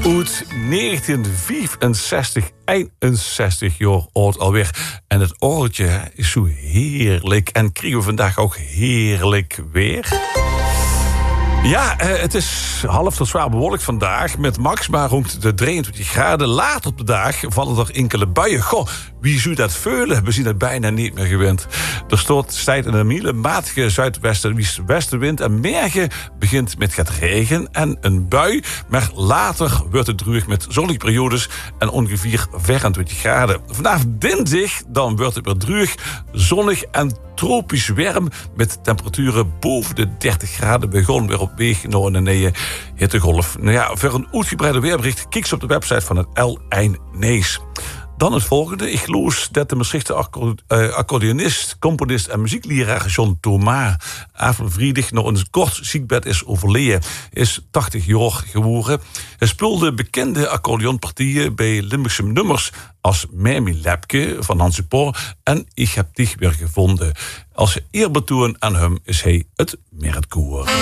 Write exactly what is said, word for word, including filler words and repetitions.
Uit negentien vijfenzestig, eenenzestig jaar oud alweer. En het orgeltje is zo heerlijk. En krijgen we vandaag ook heerlijk weer. Ja, eh, het is half tot zwaar bewolkt vandaag. Met maxima rond de drieëntwintig graden. Later op de dag vallen er enkele buien. Goh, wie zou dat veulen? We zien het bijna niet meer gewend. Er staat stijt in een miele matige zuidwestenwind. En morgen begint met gaat regen en een bui. Maar later wordt het droog met zonnige periodes. En ongeveer vierentwintig graden. Vanaf dinsdag dan wordt het weer droog, zonnig en tropisch warm. Met temperaturen boven de dertig graden. We gaan weer op weg naar een nieuwe hittegolf. Nou ja, voor een uitgebreide weerbericht kijk op de website van het L één Nees. Dan het volgende. Ik geloof dat de Maastrichtse accordeonist, componist en muziekleraar John Thomas avondvrijdag nog een kort ziekbed is overleden. Is tachtig jaar geworden. Hij speelde bekende accordeonpartieën bij Limburgse nummers als Memi Lepke van Hansi Poor en Ik heb dich weer gevonden. Als eerbetoon aan hem is hij het Meritkoor.